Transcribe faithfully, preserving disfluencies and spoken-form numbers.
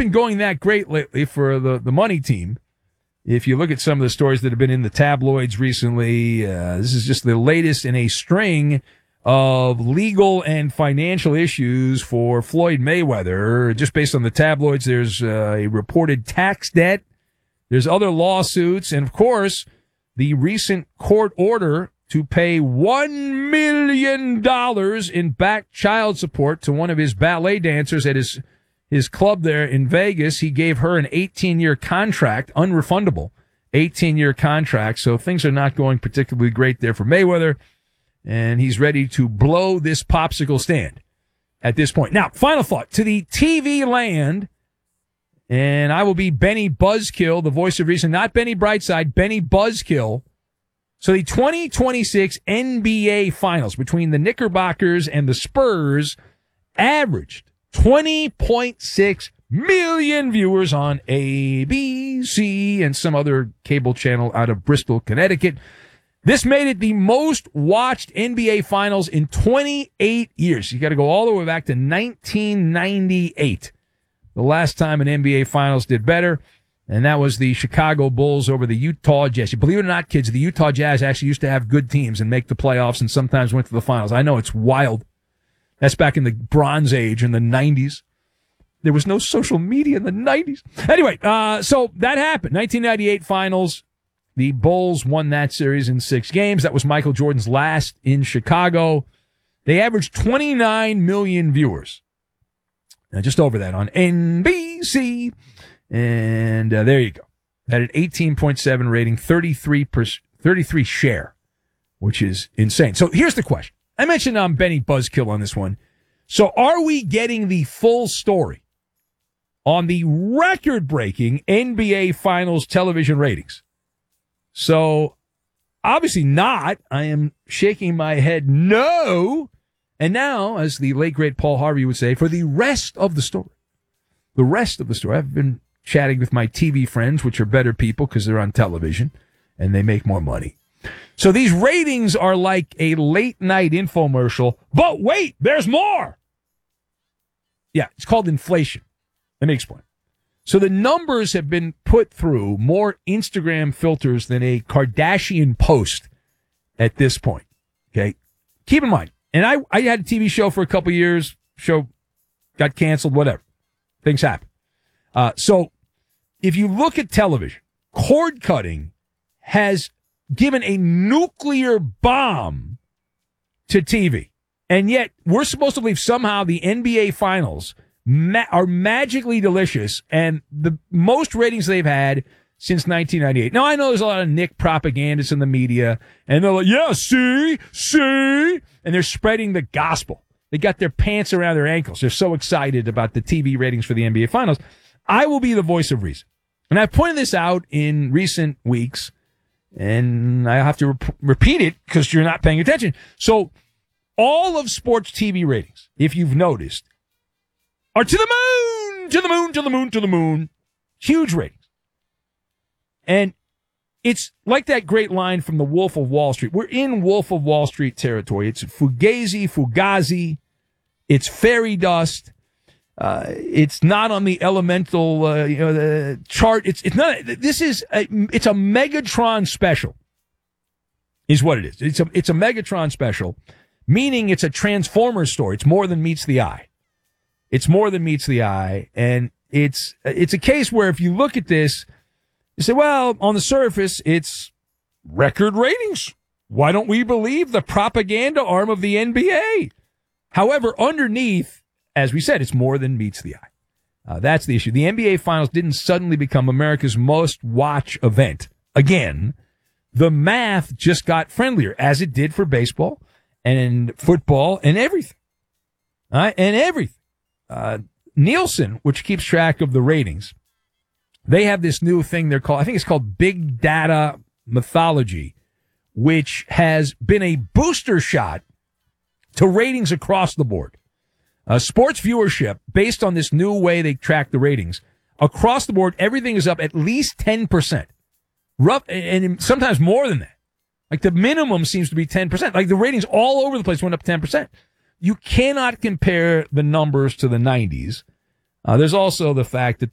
been going that great lately for the, the money team. If you look at some of the stories that have been in the tabloids recently, uh, this is just the latest in a string of legal and financial issues for Floyd Mayweather. Just based on the tabloids, there's uh, a reported tax debt. There's other lawsuits. And, of course, the recent court order to pay one million dollars in back child support to one of his ballet dancers at his his club there in Vegas. He gave her an eighteen-year contract, unrefundable, eighteen-year contract. So things are not going particularly great there for Mayweather, and he's ready to blow this popsicle stand at this point. Now, final thought, to the T V land, and I will be Benny Buzzkill, the voice of reason, not Benny Brightside, Benny Buzzkill. So the twenty twenty-six N B A Finals between the Knickerbockers and the Spurs averaged twenty point six million viewers on A B C and some other cable channel out of Bristol, Connecticut. This made it the most watched N B A Finals in twenty-eight years. You got to go all the way back to nineteen ninety-eight. The last time an N B A Finals did better, and that was the Chicago Bulls over the Utah Jazz. Believe it or not, kids, the Utah Jazz actually used to have good teams and make the playoffs and sometimes went to the finals. I know, it's wild. That's back in the Bronze Age in the nineties. There was no social media in the nineties. Anyway, uh, so that happened. nineteen ninety-eight Finals. The Bulls won that series in six games. That was Michael Jordan's last in Chicago. They averaged twenty-nine million viewers. Now, just over that on N B C. And uh, there you go. Had an eighteen point seven rating, thirty-three, per, thirty-three share, which is insane. So here's the question. I mentioned I'm um, Benny Buzzkill on this one. So are we getting the full story on the record-breaking N B A Finals television ratings? So obviously not. I am shaking my head no. And now, as the late, great Paul Harvey would say, for the rest of the story, the rest of the story, I've been chatting with my T V friends, which are better people because they're on television and they make more money. So these ratings are like a late night infomercial, but wait, there's more. Yeah, it's called inflation. Let me explain. So the numbers have been put through more Instagram filters than a Kardashian post at this point. Okay. Keep in mind, and I, I had a T V show for a couple of years, show got canceled, whatever. Things happen. Uh, so if you look at television, cord cutting has given a nuclear bomb to T V. And yet we're supposed to believe somehow the N B A Finals ma- are magically delicious and the most ratings they've had since nineteen ninety-eight. Now, I know there's a lot of Nick propagandists in the media, and they're like, yeah, see, see, and they're spreading the gospel. They got their pants around their ankles. They're so excited about the T V ratings for the N B A Finals. I will be the voice of reason. And I've pointed this out in recent weeks, and I have to rep- repeat it because you're not paying attention. So all of sports T V ratings, if you've noticed, are to the moon, to the moon, to the moon, to the moon. Huge ratings. And it's like that great line from The Wolf of Wall Street. We're in Wolf of Wall Street territory. It's fugazi, fugazi. It's fairy dust. Uh, it's not on the elemental, uh, you know, the chart. It's, it's not, this is a, it's a Megatron special is what it is. It's a, it's a Megatron special, meaning it's a Transformers story. It's more than meets the eye. It's more than meets the eye. And it's, it's a case where if you look at this, you say, well, on the surface, it's record ratings. Why don't we believe the propaganda arm of the N B A? However, underneath, as we said, it's more than meets the eye. Uh, that's the issue. The N B A Finals didn't suddenly become America's most watched event. Again, the math just got friendlier, as it did for baseball and football and everything. All right, and everything. Uh, Nielsen, which keeps track of the ratings, they have this new thing they're called, I think it's called Big Data Mythology, which has been a booster shot to ratings across the board. Uh, sports viewership, based on this new way they track the ratings, across the board, everything is up at least ten percent. Rough, and sometimes more than that. Like the minimum seems to be ten percent. Like the ratings all over the place went up ten percent. You cannot compare the numbers to the nineties. Uh, there's also the fact that